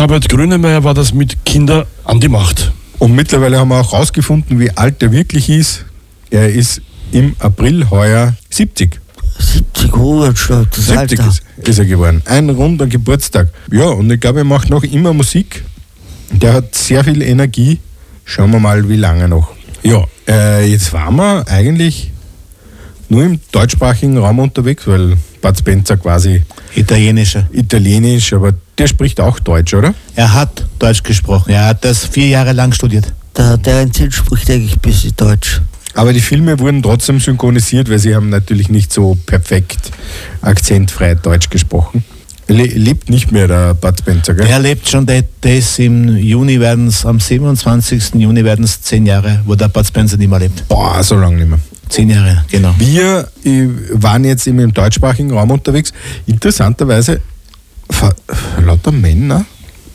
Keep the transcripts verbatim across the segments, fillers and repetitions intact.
Herbert Grönemeyer war das mit Kinder an die Macht. Und mittlerweile haben wir auch rausgefunden, wie alt er wirklich ist. Er ist im April heuer siebzig. siebzig Hohenstadt, das siebzig Alter. ist, ist er geworden. Ein runder Geburtstag. Ja, und ich glaube, er macht noch immer Musik. Der hat sehr viel Energie. Schauen wir mal, wie lange noch. Ja, äh, jetzt waren wir eigentlich nur im deutschsprachigen Raum unterwegs, weil Bud Spencer quasi Italienischer. italienisch, aber der spricht auch Deutsch, oder? Er hat Deutsch gesprochen. Er hat das vier Jahre lang studiert. Der, der Einzel spricht eigentlich ein bisschen Deutsch. Aber die Filme wurden trotzdem synchronisiert, weil sie haben natürlich nicht so perfekt akzentfrei Deutsch gesprochen. Le- lebt nicht mehr der Bud Spencer, gell? Er lebt schon, der, der ist im Juni werden es, am siebenundzwanzigsten Juni werden es zehn Jahre, wo der Bud Spencer nicht mehr lebt. Boah, so lange nicht mehr. Zehn Jahre, genau. Wir äh, waren jetzt eben im deutschsprachigen Raum unterwegs. Interessanterweise ver- lauter Männer.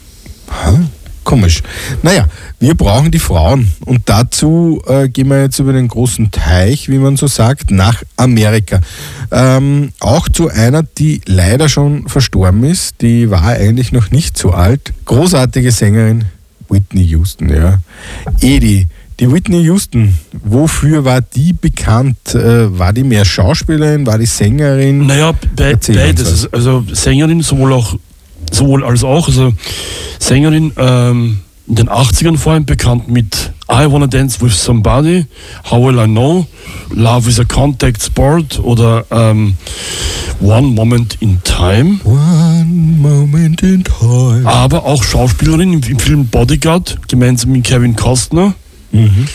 Ha, komisch. Naja, wir brauchen die Frauen und dazu äh, gehen wir jetzt über den großen Teich, wie man so sagt, nach Amerika. Ähm, auch zu einer, die leider schon verstorben ist. Die war eigentlich noch nicht so alt. Großartige Sängerin, Whitney Houston, ja. Edi. Die Whitney Houston, wofür war die bekannt? Äh, war die mehr Schauspielerin, war die Sängerin? Naja, be- Erzähl uns was. beides. Also Sängerin sowohl auch sowohl als auch. Also Sängerin ähm, in den achtzigern vor allem bekannt mit I Wanna Dance With Somebody, How Will I Know, Love is a Contact Sport oder ähm, One Moment in Time. One moment in time. Aber auch Schauspielerin im, im Film Bodyguard, gemeinsam mit Kevin Costner. Mhm.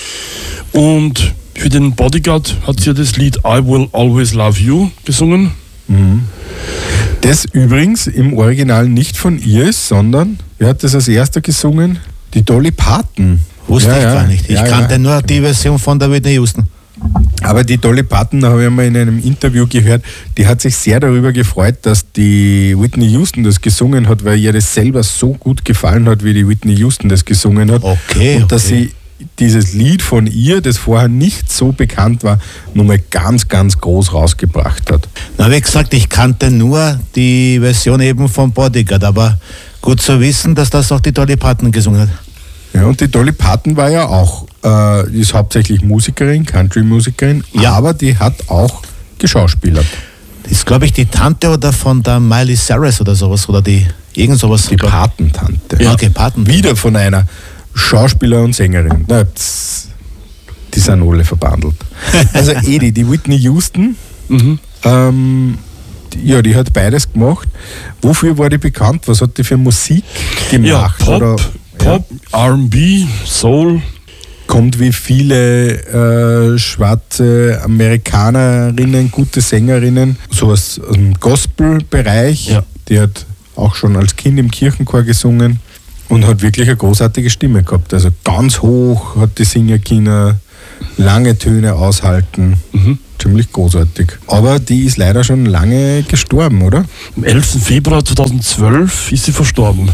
Und für den Bodyguard hat sie ja das Lied I Will Always Love You gesungen. Mhm. Das übrigens im Original nicht von ihr ist, sondern wer hat das als erster gesungen? Die Dolly Parton. Wusste Ja, ich ja. gar nicht. Ich Ja, kannte ja. nur die Version von der Whitney Houston. Aber die Dolly Parton, da habe ich mal in einem Interview gehört, die hat sich sehr darüber gefreut, dass die Whitney Houston das gesungen hat, weil ihr das selber so gut gefallen hat, wie die Whitney Houston das gesungen hat. Okay, Und dass okay. sie dieses Lied von ihr, das vorher nicht so bekannt war, nochmal ganz, ganz groß rausgebracht hat. Na, wie gesagt, ich kannte nur die Version eben von Bodyguard, aber gut zu wissen, dass das auch die Dolly Parton gesungen hat. Ja, und die Dolly Parton war ja auch, äh, die ist hauptsächlich Musikerin, Country-Musikerin, Ja. aber die hat auch geschauspielert. Das ist, glaube ich, die Tante oder von der Miley Cyrus oder sowas, oder die, irgend sowas. Die Patentante. Ja, okay, Paten. Wieder von einer Schauspieler und Sängerin. Na, pss, die sind alle verbandelt. Also Edi, die Whitney Houston, Mhm. ähm, die, ja, die hat beides gemacht. Wofür war die bekannt? Was hat die für Musik Ja, gemacht? Pop, Oder, Pop, R and B, Soul. kommt wie viele äh, schwarze Amerikanerinnen, gute Sängerinnen, sowas aus dem Gospel-Bereich. Ja. Die hat auch schon als Kind im Kirchenchor gesungen und hat wirklich eine großartige Stimme gehabt. Also ganz hoch hat die Singerkinder, lange Töne aushalten. Mhm. Ziemlich großartig. Aber die ist leider schon lange gestorben, oder? Am elften Februar zweitausendzwölf ist sie verstorben.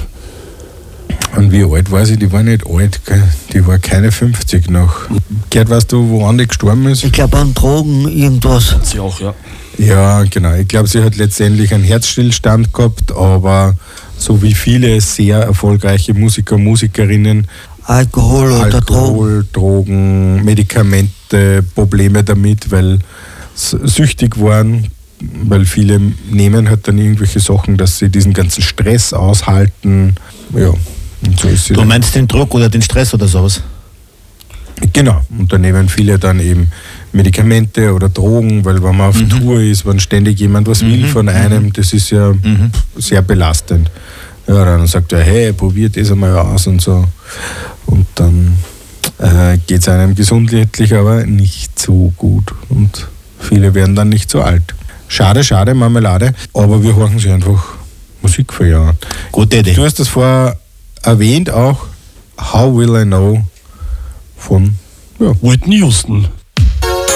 Und wie alt war sie? Die war nicht alt, gell? Die war keine fünfzig noch. Gerd, weißt du, woran die gestorben ist? Ich glaube an Drogen, irgendwas. Sie auch, ja. Ja, genau. Ich glaube, sie hat letztendlich einen Herzstillstand gehabt, aber so wie viele sehr erfolgreiche Musiker und Musikerinnen, Alkohol oder Drogen. Alkohol, Drogen, Medikamente, Probleme damit, weil sie süchtig waren, weil viele nehmen halt dann irgendwelche Sachen, dass sie diesen ganzen Stress aushalten. Ja, und so ist sie Du dann. meinst den Druck oder den Stress oder sowas? Genau, und da nehmen viele dann eben Medikamente oder Drogen, weil wenn man auf Mhm. Tour ist, wenn ständig jemand was will Mhm, von einem, das ist ja Mhm. sehr belastend. Ja, dann sagt er, hey, probiert das einmal aus und so. Und dann äh, geht es einem gesundheitlich aber nicht so gut und viele werden dann nicht so alt. Schade, schade, Marmelade, aber wir hören sie einfach Musik verjahren. Gute Idee. Du hast das vorher erwähnt auch, How Will I Know von ja, Whitney Houston.